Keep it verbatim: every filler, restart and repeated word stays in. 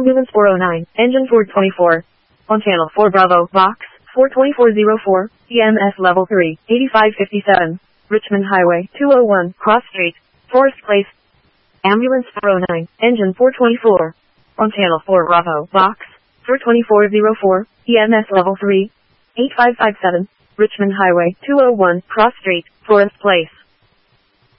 Ambulance four oh nine, engine four twenty-four. On channel four Bravo, box, four twenty-four oh four, E M S level three, eighty-five fifty-seven. Richmond Highway, two oh one, Cross Street, Forest Place. Ambulance four oh nine, engine four twenty-four. On channel four Bravo, box, four twenty-four oh four, E M S level three, eighty-five fifty-seven. Richmond Highway, two oh one, Cross Street, Forest Place.